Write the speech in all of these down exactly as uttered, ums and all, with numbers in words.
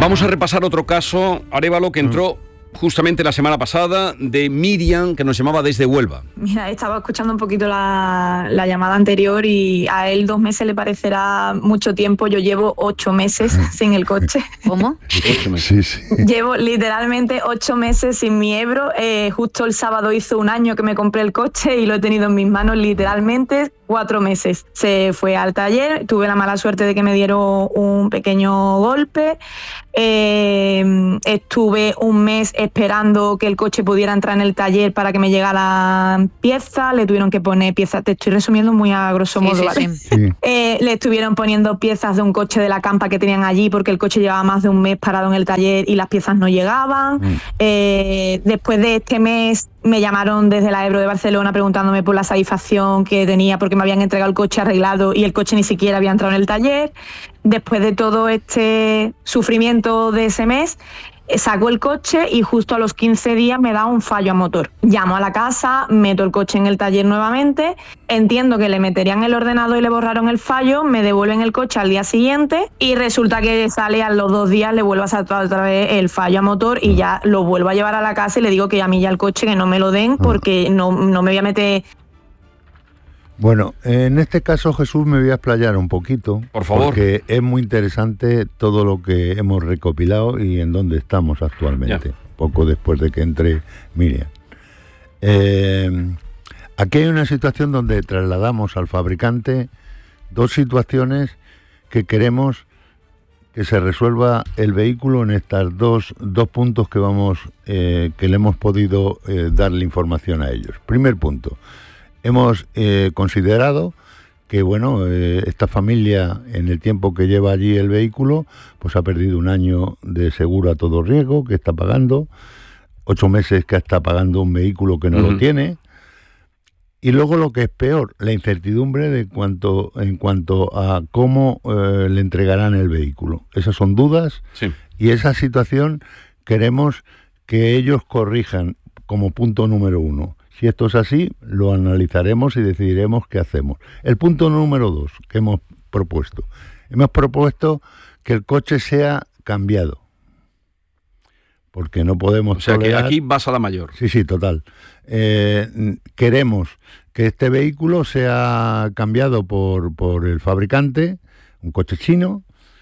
Vamos a repasar otro caso, Arévalo, que entró justamente la semana pasada, de Miriam, que nos llamaba desde Huelva. Mira, estaba escuchando un poquito la, la llamada anterior y a él dos meses le parecerá mucho tiempo. Yo llevo ocho meses sin el coche. ¿Cómo? Ocho meses. Sí, sí. Llevo literalmente ocho meses sin mi Ebro. Eh, justo el sábado hizo un año que me compré el coche y lo he tenido en mis manos literalmente cuatro meses. Se fue al taller, tuve la mala suerte de que me dieron un pequeño golpe. Eh, estuve un mes esperando que el coche pudiera entrar en el taller para que me llegaran piezas. Le tuvieron que poner piezas, te estoy resumiendo muy a grosso Sí, modo, sí, ¿vale? sí. Sí. Eh, le estuvieron poniendo piezas de un coche de la campa que tenían allí porque el coche llevaba más de un mes parado en el taller y las piezas no llegaban. Mm. Eh, después de este mes me llamaron desde la Ebro de Barcelona preguntándome por la satisfacción que tenía porque me habían entregado el coche arreglado y el coche ni siquiera había entrado en el taller. Después de todo este sufrimiento de ese mes, eh, saco el coche y justo a los quince días me da un fallo a motor. Llamo a la casa, meto el coche en el taller nuevamente, entiendo que le meterían el ordenador y le borraron el fallo, me devuelven el coche al día siguiente y resulta que sale a los dos días, le vuelvo a saltar otra vez el fallo a motor y ya lo vuelvo a llevar a la casa y le digo que a mí ya el coche que no me lo den porque no, no me voy a meter... Bueno, en este caso, Jesús, me voy a explayar un poquito. Por favor. Porque es muy interesante todo lo que hemos recopilado y en dónde estamos actualmente, Ya. poco después de que entre Miriam. Eh, aquí hay una situación donde trasladamos al fabricante dos situaciones que queremos que se resuelva el vehículo en estos dos, dos puntos que vamos eh, que le hemos podido eh, darle información a ellos. Primer punto. Hemos eh, considerado que bueno, eh, esta familia en el tiempo que lleva allí el vehículo pues ha perdido un año de seguro a todo riesgo que está pagando, ocho meses que está pagando un vehículo que no Uh-huh. lo tiene, y luego lo que es peor, la incertidumbre de cuanto, en cuanto a cómo eh, le entregarán el vehículo. Esas son dudas Sí. y esa situación queremos que ellos corrijan como punto número uno. Si esto es así, lo analizaremos y decidiremos qué hacemos. El punto número dos que hemos propuesto. Hemos propuesto que el coche sea cambiado. Porque no podemos O sea que tolerar... aquí vas a la mayor. Sí, sí, total. Eh, queremos que este vehículo sea cambiado por, por el fabricante, un coche chino,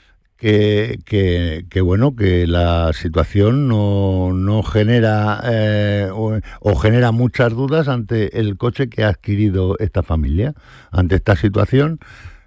que, que, que bueno, que la situación no, no genera eh, o, o genera muchas dudas ante el coche que ha adquirido esta familia. Ante esta situación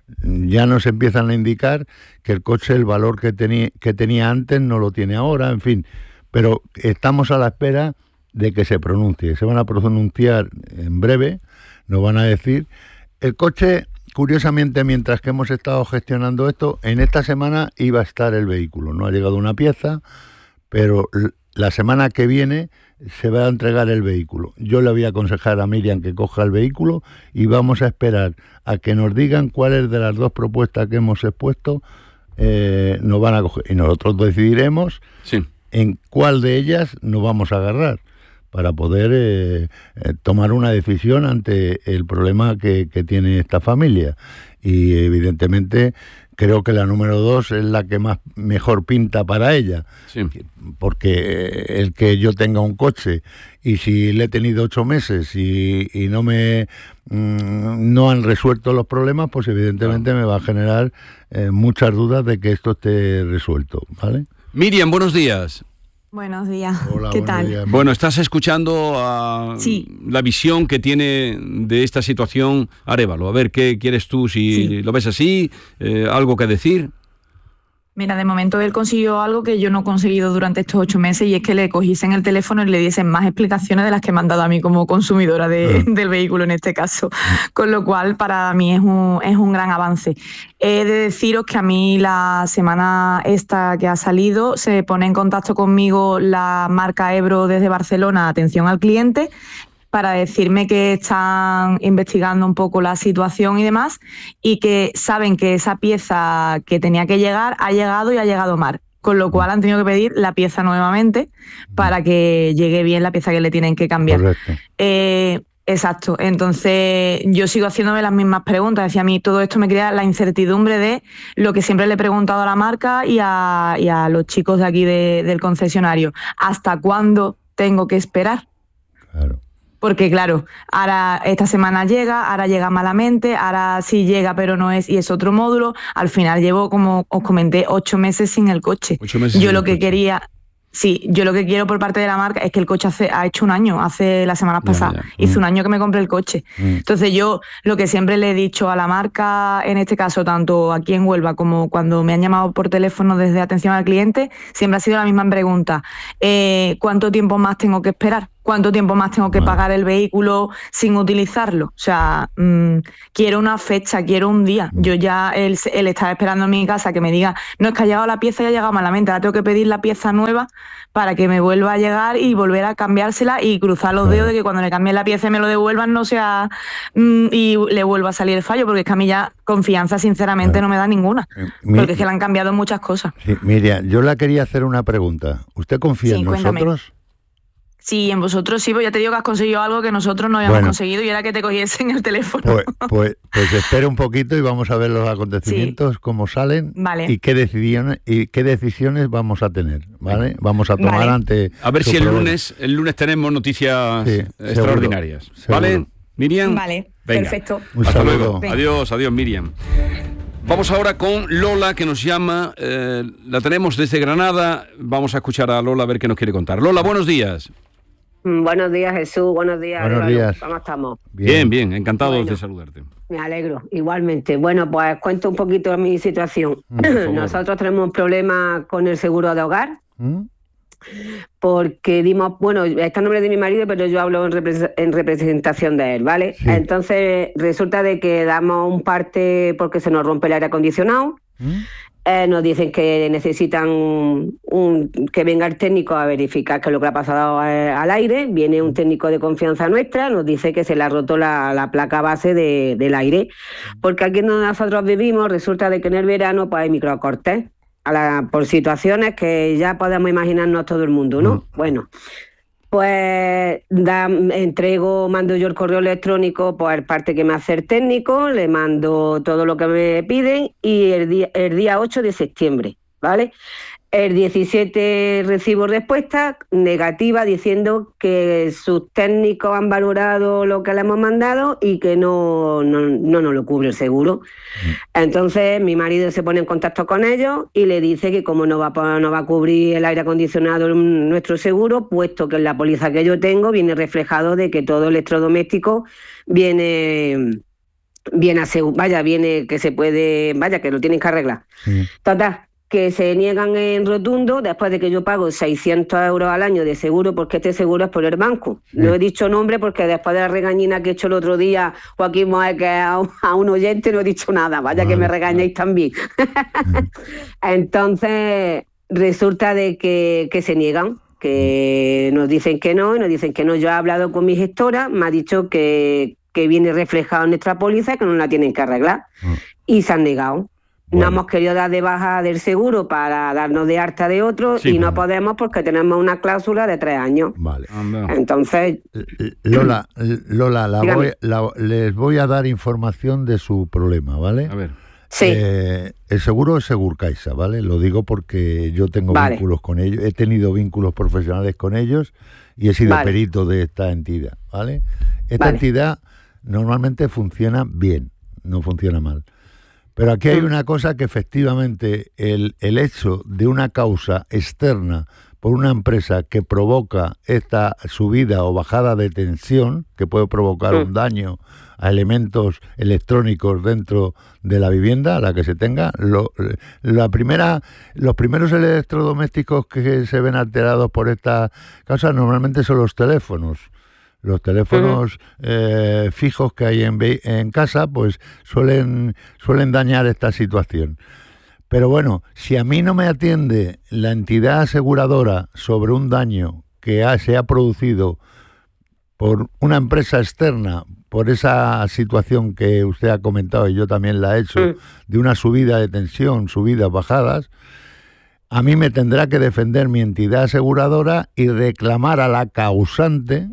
ya nos empiezan a indicar que el coche, el valor que tenía, que tenía antes no lo tiene ahora, en fin, pero estamos a la espera de que se pronuncie. Se van a pronunciar en breve, nos van a decir. El coche, curiosamente, mientras que hemos estado gestionando esto, en esta semana iba a estar el vehículo. No ha llegado una pieza, pero la semana que viene se va a entregar el vehículo. Yo le voy a aconsejar a Miriam que coja el vehículo y vamos a esperar a que nos digan cuáles de las dos propuestas que hemos expuesto eh, nos van a coger. Y nosotros decidiremos Sí. en cuál de ellas nos vamos a agarrar para poder eh, eh, tomar una decisión ante el problema que, que tiene esta familia. Y evidentemente creo que la número dos es la que más mejor pinta para ella. Sí. Porque el que yo tenga un coche y si le he tenido ocho meses y, y no me mmm, no han resuelto los problemas, pues evidentemente me va a generar eh, muchas dudas de que esto esté resuelto, ¿vale? Miriam, buenos días. Buenos días, Hola, ¿qué buenos tal? días. Bueno, estás escuchando a Sí. la visión que tiene de esta situación Arévalo. A ver, ¿qué quieres tú? Si Sí. lo ves así, eh, ¿algo que decir? Mira, de momento él consiguió algo que yo no he conseguido durante estos ocho meses y es que le cogiesen el teléfono y le diesen más explicaciones de las que me han dado a mí como consumidora de, Mm. del vehículo en este caso. Con lo cual, para mí es un, es un gran avance. He de deciros que a mí la semana esta que ha salido se pone en contacto conmigo la marca Ebro desde Barcelona, atención al cliente, para decirme que están investigando un poco la situación y demás y que saben que esa pieza que tenía que llegar ha llegado y ha llegado mal. Con lo cual han tenido que pedir la pieza nuevamente para que llegue bien la pieza que le tienen que cambiar. Correcto. Eh, Exacto, entonces yo sigo haciéndome las mismas preguntas. Decía, a mí todo esto me crea la incertidumbre de lo que siempre le he preguntado a la marca y a, y a los chicos de aquí de, del concesionario. ¿Hasta cuándo tengo que esperar? Claro. Porque claro, ahora esta semana llega, ahora llega malamente, ahora sí llega pero no es y es otro módulo. Al final llevo, como os comenté, ocho meses sin el coche. Ocho meses yo sin lo el que coche. quería... Sí, yo lo que quiero por parte de la marca es que el coche hace, ha hecho un año, hace las semanas Ya, pasadas, ya. hizo Mm. un año que me compré el coche. Mm. Entonces yo lo que siempre le he dicho a la marca, en este caso tanto aquí en Huelva como cuando me han llamado por teléfono desde atención al cliente, siempre ha sido la misma pregunta. Eh, ¿Cuánto tiempo más tengo que esperar? ¿Cuánto tiempo más tengo que Vale. pagar el vehículo sin utilizarlo? O sea, mmm, quiero una fecha, quiero un día. Yo ya, él, él estaba esperando en mi casa que me diga, no, es que ha llegado la pieza y ha llegado malamente, ahora tengo que pedir la pieza nueva para que me vuelva a llegar y volver a cambiársela y cruzar los Claro. dedos de que cuando le cambien la pieza y me lo devuelvan no sea mmm, y le vuelva a salir el fallo, porque es que a mí ya confianza sinceramente Claro. no me da ninguna, Eh, mi- porque es que le han cambiado muchas cosas. Sí, Miriam, yo la quería hacer una pregunta. ¿Usted confía Sí, en cuéntame. nosotros? Sí, en vosotros sí, pues ya te digo que has conseguido algo que nosotros no habíamos Bueno. conseguido y era que te cogiesen el teléfono. Pues, pues, pues espera un poquito y vamos a ver los acontecimientos, cómo salen Vale. y qué decisiones y qué decisiones vamos a tener, ¿vale? Vamos a tomar Vale. ante A ver su si el problema. lunes, el lunes tenemos noticias Sí, extraordinarias. seguro, ¿Vale, seguro. Miriam? Vale, Venga. perfecto. Un Hasta saludo. luego. Venga. Adiós, adiós, Miriam. Vamos ahora con Lola, que nos llama. eh, la tenemos desde Granada. Vamos a escuchar a Lola a ver qué nos quiere contar. Lola, buenos días. Buenos días, Jesús. Buenos días. Buenos Álvaro. días. ¿Cómo estamos? Bien, bien, encantados Bueno. de saludarte. Me alegro, igualmente. Bueno, pues cuento un poquito mi situación. Mm, por favor. Nosotros tenemos un problema con el seguro de hogar, ¿Mm? porque dimos, bueno, está el nombre de mi marido, pero yo hablo en, repre- en representación de él, ¿vale? Sí. Entonces, resulta de que damos un parte porque se nos rompe el aire acondicionado. ¿Mm? Eh, nos dicen que necesitan un, que venga el técnico a verificar qué es lo que le ha pasado eh, al aire. Viene un técnico de confianza nuestra, nos dice que se le ha roto la, la placa base de, del aire, porque aquí donde nosotros vivimos resulta de que en el verano pues, hay microcortes a la, por situaciones que ya podemos imaginarnos todo el mundo, ¿no? Mm. Bueno, pues da, entrego, mando yo el correo electrónico por parte que me hace el técnico, le mando todo lo que me piden y el día, el día ocho de septiembre, ¿vale? El diecisiete recibo respuesta negativa diciendo que sus técnicos han valorado lo que le hemos mandado y que no, no, no nos lo cubre el seguro. Entonces mi marido se pone en contacto con ellos y le dice que como no va, a- no va a cubrir el aire acondicionado en nuestro seguro, puesto que en la póliza que yo tengo viene reflejado de que todo electrodoméstico viene, viene asegu- vaya, viene que se puede, vaya, que lo tienen que arreglar. Sí. Total, que se niegan en rotundo después de que yo pago seiscientos euros al año de seguro, porque este seguro es por el banco. Sí. No he dicho nombre porque después de la regañina que he hecho el otro día, Joaquín Moe, que a, un- a un oyente no he dicho nada, vaya Vale, que me regañéis también. Entonces, resulta de que, que se niegan, que nos dicen que no, y nos dicen que no. Yo he hablado con mi gestora, me ha dicho que, que viene reflejado en nuestra póliza, que no la tienen que arreglar, Mm. y se han negado. Bueno. No hemos querido dar de baja del seguro para darnos de alta de otro Sí, y no bueno. podemos porque tenemos una cláusula de tres años. Vale. Anda. Entonces, L- Lola, L- Lola la Dígame. voy- la- les voy a dar información de su problema, ¿vale? A ver. sí, Eh, el seguro es Segurcaixa, ¿vale? Lo digo porque yo tengo Vale. vínculos con ellos, he tenido vínculos profesionales con ellos y he sido Vale. perito de esta entidad, ¿vale? Esta Vale. entidad normalmente funciona bien, no funciona mal. Pero aquí hay Mm. una cosa que efectivamente el, el hecho de una causa externa por una empresa que provoca esta subida o bajada de tensión, que puede provocar Mm. un daño a elementos electrónicos dentro de la vivienda, a la que se tenga, lo, la primera, los primeros electrodomésticos que se ven alterados por esta causa normalmente son los teléfonos. Los teléfonos eh, fijos que hay en, ve- en casa, pues suelen, suelen dañar esta situación. Pero bueno, si a mí no me atiende la entidad aseguradora sobre un daño que ha- se ha producido por una empresa externa, por esa situación que usted ha comentado y yo también la he hecho, Mm. de una subida de tensión, subidas, bajadas, a mí me tendrá que defender mi entidad aseguradora y reclamar a la causante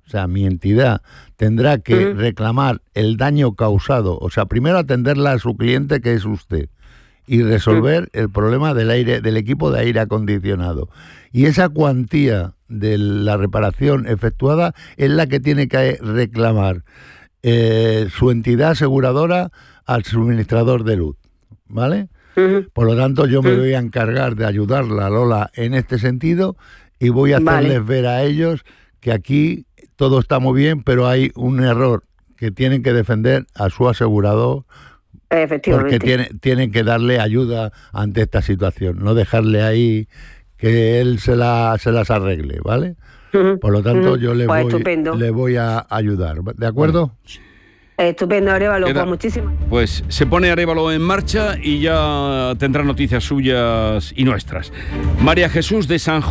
o sea, mi entidad tendrá que Uh-huh. reclamar el daño causado, o sea, primero atenderla a su cliente, que es usted, y resolver uh-huh. el problema del aire, del equipo de aire acondicionado. Y esa cuantía de la reparación efectuada es la que tiene que reclamar eh, su entidad aseguradora al suministrador de luz, ¿vale? Uh-huh. Por lo tanto, yo me uh-huh. voy a encargar de ayudarla, Lola, en este sentido, y voy a hacerles vale. ver a ellos que aquí todo está muy bien, pero hay un error, que tienen que defender a su asegurador, efectivamente, porque tiene, tienen que darle ayuda ante esta situación, no dejarle ahí que él se, la, se las arregle, ¿vale? Uh-huh. Por lo tanto, uh-huh. yo le, pues voy, le voy a ayudar, ¿de acuerdo? Bueno. Estupendo, Arévalo, pues muchísimas. Pues se pone Arévalo en marcha y ya tendrá noticias suyas y nuestras. María Jesús de San